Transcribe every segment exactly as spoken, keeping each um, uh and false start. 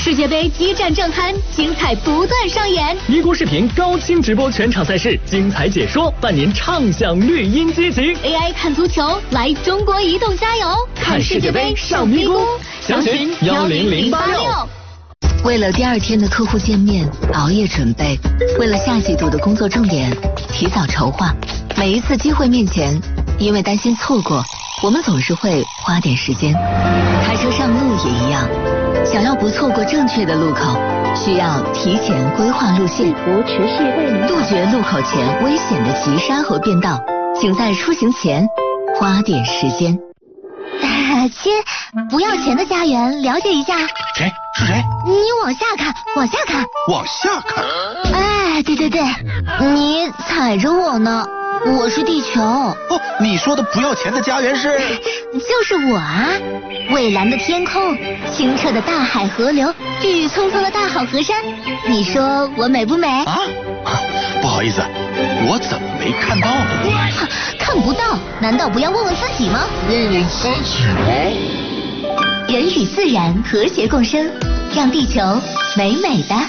世界杯激战正酣，精彩不断上演。 咪咕视频高清直播全场赛事，精彩解说，伴您畅享绿茵激情。 A I 看足球，来中国移动加油！ 看世界杯上咪咕，详询幺零零八六。 为了第二天的客户见面，熬夜准备；为了下季度的工作重点，提早筹划。每一次机会面前，因为担心错过，我们总是会花点时间。开车上路也一样，想要不错过正确的路口，需要提前规划路线，杜绝路口前危险的急刹和变道。请在出行前花点时间。 亲，不要钱的家园，了解一下。 谁？是谁？ 你往下看，往下看， 往下看。 哎，对对对，你踩着我呢。我是地球。哦， 你说的不要钱的家园是？ 就是我啊！蔚蓝的天空，清澈的大海河流，郁郁葱葱的大好河山，你说我美不美？ 啊，不好意思，我怎么没看到呢？ 看不到，难道不要问问自己吗？ 问问自己吗？ 人与自然和谐共生，让地球美美的。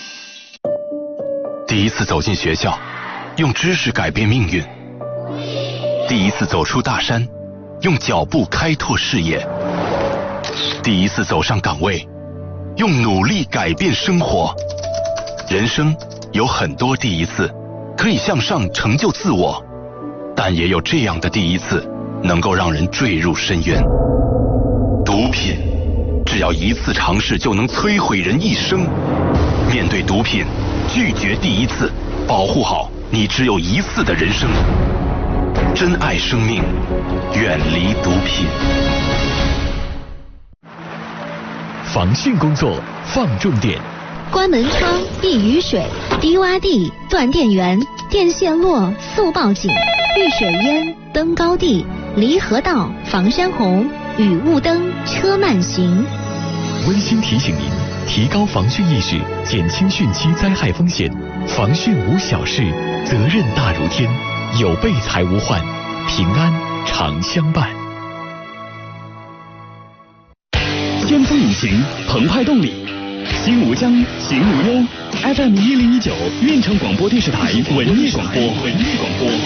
第一次走进学校，用知识改变命运；第一次走出大山，用脚步开拓视野；第一次走上岗位，用努力改变生活。人生有很多第一次，可以向上成就自我，但也有这样的第一次，能够让人坠入深渊。毒品，只要一次尝试就能摧毁人一生。面对毒品，拒绝第一次，保护好你只有一次的人生。珍爱生命，远离毒品。 防汛工作放重点。 关门窗、避雨水、低洼地、断电源、电线落、速报警、遇水淹、登高地、离河道、防山洪、雨雾灯、车慢行。 温馨提醒您，提高防汛意识，减轻汛期灾害风险。防汛无小事，责任大如天。有备才无患，平安常相伴。先锋引擎，澎湃动力，心无疆，行无忧。F M 一零一九，运城广播电视台文艺广播，文艺广播。